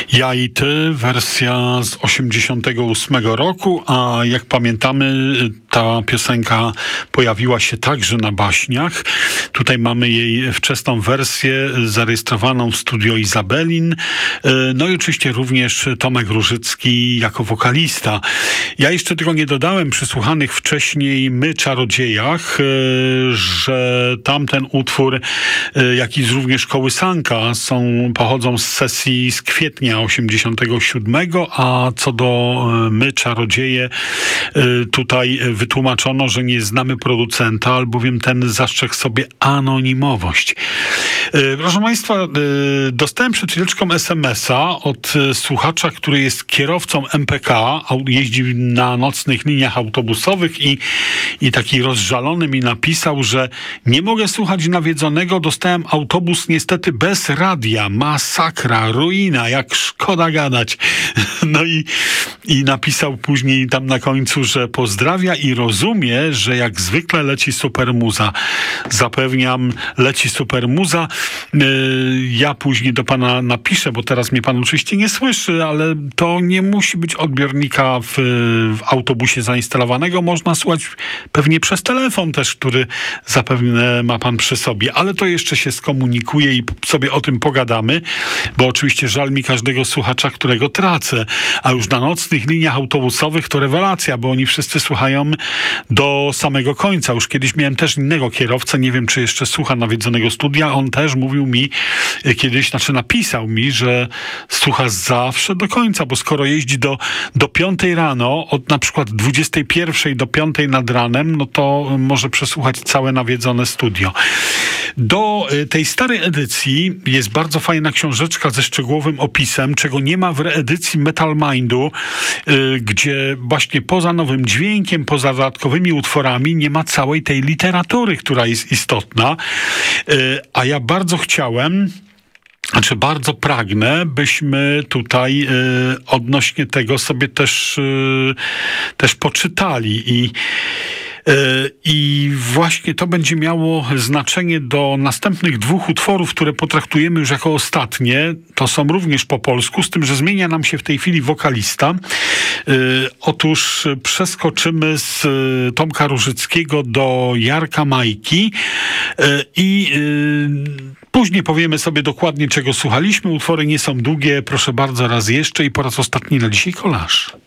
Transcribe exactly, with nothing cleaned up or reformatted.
Ja i ty, wersja z osiemdziesiątego ósmego roku, a jak pamiętamy, ta piosenka pojawiła się także na baśniach. Tutaj mamy jej wczesną wersję zarejestrowaną w studio Izabelin. No i oczywiście również Tomek Różycki jako wokalista. Ja jeszcze tego nie dodałem przy słuchanych wcześniej My Czarodziejach, że tamten utwór, jak i również Kołysanka są, pochodzą z sesji z kwietnia osiemdziesiątego siódmego, a co do My Czarodzieje, tutaj wytłumaczono, że nie znamy producenta, albowiem ten zastrzegł sobie anonimowość. Proszę Państwa, dostałem przed chwileczką es em es a od słuchacza, który jest kierowcą em pe ka, jeździ na nocnych liniach autobusowych i, i taki rozżalony mi napisał, że nie mogę słuchać Nawiedzonego, dostałem autobus niestety bez radia, masakra, ruina, jak szkoda gadać. No i, i napisał później tam na końcu, że pozdrawia i rozumie, że jak zwykle leci super muza. Zapewniam, leci super muza. Ja później do pana napiszę, bo teraz mnie pan oczywiście nie słyszy, ale to nie musi być odbiornika w, w autobusie zainstalowanego. Można słuchać pewnie przez telefon też, który zapewne ma pan przy sobie, ale to jeszcze się skomunikuje i sobie o tym pogadamy, bo oczywiście żal mi każdego słuchacza, którego tracę, a już na nocnych liniach autobusowych to rewelacja, bo oni wszyscy słuchają do samego końca. Już kiedyś miałem też innego kierowcę, nie wiem, czy jeszcze słucha Nawiedzonego Studia, on też mówił mi kiedyś, znaczy napisał mi, że słucha zawsze do końca, bo skoro jeździ do, do piątej rano, od na przykład dwudziestej pierwszej do piątej nad ranem, no to może przesłuchać całe Nawiedzone Studio. Do tej starej edycji jest bardzo fajna książeczka ze szczegółowym opisem, czego nie ma w reedycji Metal Mindu, yy, gdzie właśnie poza nowym dźwiękiem, poza dodatkowymi utworami nie ma całej tej literatury, która jest istotna. Yy, a ja bardzo chciałem, znaczy bardzo pragnę, byśmy tutaj yy, odnośnie tego sobie też, yy, też poczytali i I właśnie to będzie miało znaczenie do następnych dwóch utworów, które potraktujemy już jako ostatnie. To są również po polsku, z tym, że zmienia nam się w tej chwili wokalista. Otóż przeskoczymy z Tomka Różyckiego do Jarka Majki i później powiemy sobie dokładnie, czego słuchaliśmy. Utwory nie są długie. Proszę bardzo, raz jeszcze i po raz ostatni na dzisiaj kolaż.